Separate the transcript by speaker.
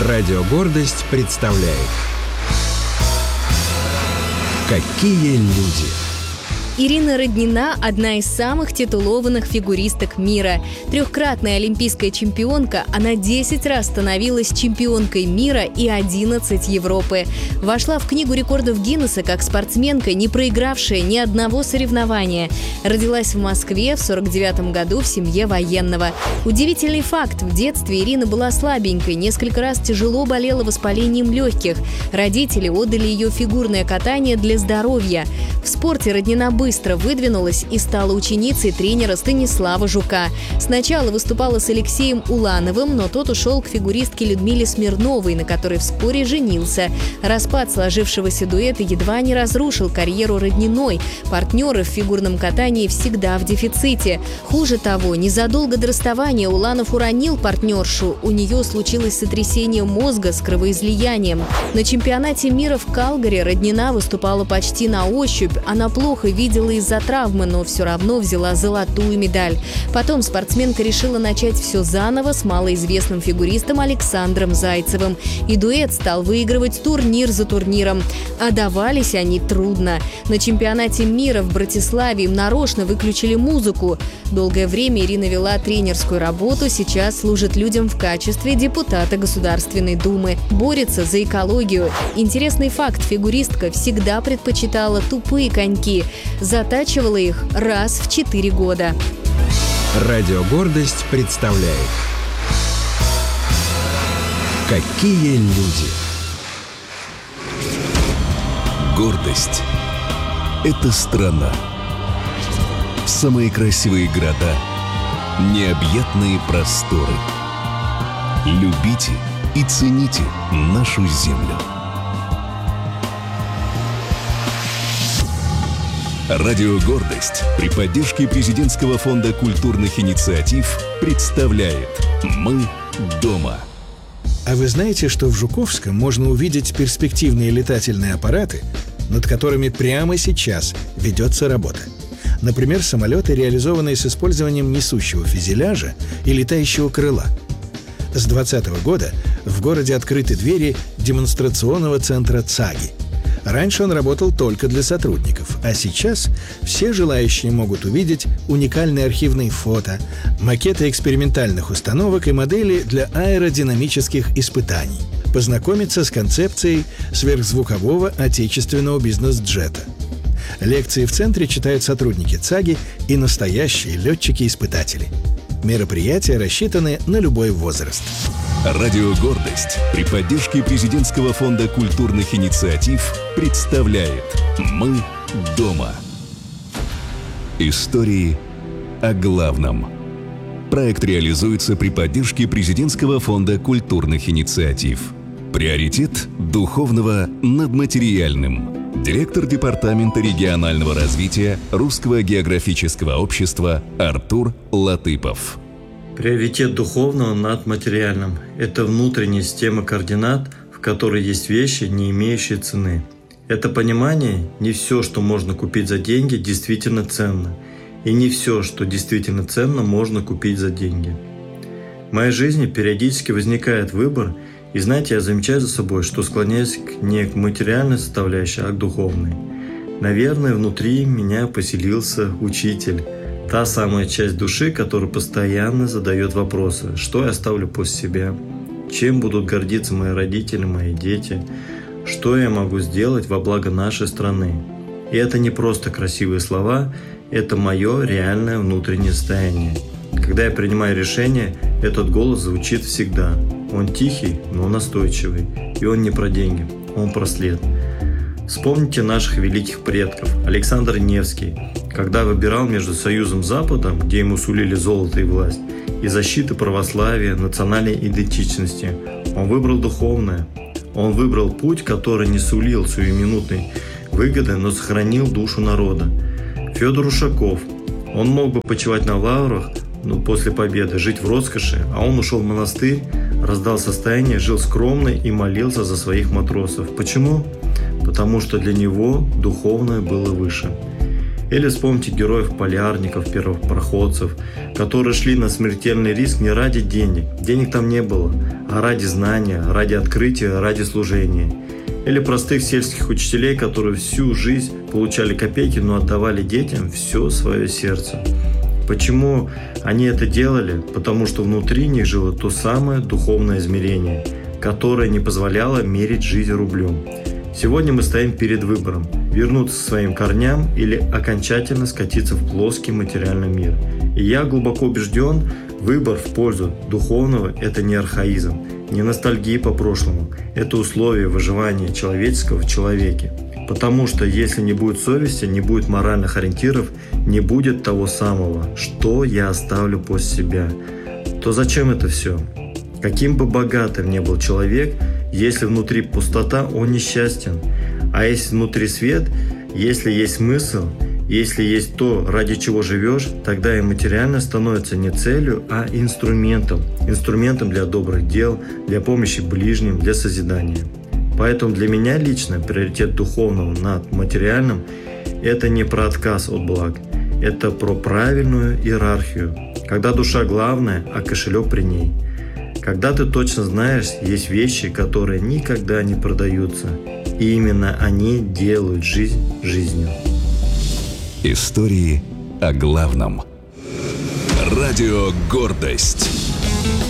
Speaker 1: Радио «Гордость» представляет «Какие люди».
Speaker 2: Ирина Роднина – одна из самых титулованных фигуристок мира. Трехкратная олимпийская чемпионка, она 10 раз становилась чемпионкой мира и 11 Европы. Вошла в Книгу рекордов Гиннесса как спортсменка, не проигравшая ни одного соревнования. Родилась в Москве в 1949 году в семье военного. Удивительный факт – в детстве Ирина была слабенькой, несколько раз тяжело болела воспалением легких. Родители отдали ее в фигурное катание для здоровья. В спорте Роднина быстро выдвинулась и стала ученицей тренера Станислава Жука. Сначала выступала с Алексеем Улановым, но тот ушел к фигуристке Людмиле Смирновой, на которой вскоре женился. Распад сложившегося дуэта едва не разрушил карьеру Родниной. Партнеры в фигурном катании всегда в дефиците. Хуже того, незадолго до расставания Уланов уронил партнершу. У нее случилось сотрясение мозга с кровоизлиянием. На чемпионате мира в Калгари Роднина выступала почти на ощупь. Она плохо видела из-за травмы, но все равно взяла золотую медаль. Потом спортсменка решила начать все заново с малоизвестным фигуристом Александром Зайцевым. И дуэт стал выигрывать турнир за турниром. А давались они трудно. На чемпионате мира в Братиславе им нарочно выключили музыку. Долгое время Ирина вела тренерскую работу, сейчас служит людям в качестве депутата Государственной Думы. Борется за экологию. Интересный факт: фигуристка всегда предпочитала тупые коньки. Затачивала их раз в 4 года.
Speaker 1: Радио «Гордость» представляет «Какие люди».
Speaker 3: Гордость – это страна. Самые красивые города, необъятные просторы. Любите и цените нашу землю. Радио «Гордость» при поддержке Президентского фонда культурных инициатив представляет «Мы дома».
Speaker 4: А вы знаете, что в Жуковском можно увидеть перспективные летательные аппараты, над которыми прямо сейчас ведется работа? Например, самолеты, реализованные с использованием несущего фюзеляжа и летающего крыла. С 2020 года в городе открыты двери демонстрационного центра ЦАГИ. Раньше он работал только для сотрудников, а сейчас все желающие могут увидеть уникальные архивные фото, макеты экспериментальных установок и модели для аэродинамических испытаний, познакомиться с концепцией сверхзвукового отечественного бизнес-джета. Лекции в центре читают сотрудники ЦАГИ и настоящие летчики-испытатели. Мероприятия рассчитаны на любой возраст.
Speaker 3: Радио «Гордость» при поддержке Президентского фонда культурных инициатив представляет «Мы дома». Истории о главном. Проект реализуется при поддержке Президентского фонда культурных инициатив. Приоритет духовного над материальным. Директор Департамента регионального развития Русского географического общества Артур Латыпов.
Speaker 5: Приоритет духовного над материальным – это внутренняя система координат, в которой есть вещи, не имеющие цены. Это понимание: не все, что можно купить за деньги, действительно ценно. И не все, что действительно ценно, можно купить за деньги. В моей жизни периодически возникает выбор, и знаете, я замечаю за собой, что склоняюсь не к материальной составляющей, а к духовной. Наверное, внутри меня поселился учитель. Та самая часть души, которая постоянно задает вопросы: что я оставлю после себя, чем будут гордиться мои родители, мои дети, что я могу сделать во благо нашей страны. И это не просто красивые слова, это мое реальное внутреннее состояние. Когда я принимаю решение, этот голос звучит всегда. Он тихий, но настойчивый. И он не про деньги, он про след. Вспомните наших великих предков. Александр Невский, когда выбирал между Союзом с Западом, где ему сулили золото и власть, и защитой православия, национальной идентичности, он выбрал духовное. Он выбрал путь, который не сулил сиюминутной выгоды, но сохранил душу народа. Федор Ушаков. Он мог бы почивать на лаврах, но после победы жить в роскоши, а он ушел в монастырь, раздал состояние, жил скромно и молился за своих матросов. Почему? Потому что для него духовное было выше. Или вспомните героев-полярников, первопроходцев, которые шли на смертельный риск не ради денег. Денег там не было. а ради знания, ради открытия, ради служения. Или простых сельских учителей, которые всю жизнь получали копейки, но отдавали детям все свое сердце. Почему они это делали? Потому что внутри них жило то самое духовное измерение, которое не позволяло мерить жизнь рублем. Сегодня мы стоим перед выбором – вернуться к своим корням или окончательно скатиться в плоский материальный мир. И я глубоко убежден, выбор в пользу духовного – это не архаизм, не ностальгия по прошлому, это условие выживания человеческого в человеке. Потому что если не будет совести, не будет моральных ориентиров, не будет того самого, что я оставлю после себя, то зачем это все? Каким бы богатым ни был человек, если внутри пустота, он несчастен. А если внутри свет, если есть смысл, если есть то, ради чего живешь, тогда и материально становится не целью, а инструментом. Инструментом для добрых дел, для помощи ближним, для созидания. Поэтому для меня лично приоритет духовного над материальным – это не про отказ от благ, это про правильную иерархию, когда душа главная, а кошелек при ней. Когда ты точно знаешь, есть вещи, которые никогда не продаются, и именно они делают жизнь жизнью.
Speaker 3: Истории о главном. Радио «Гордость».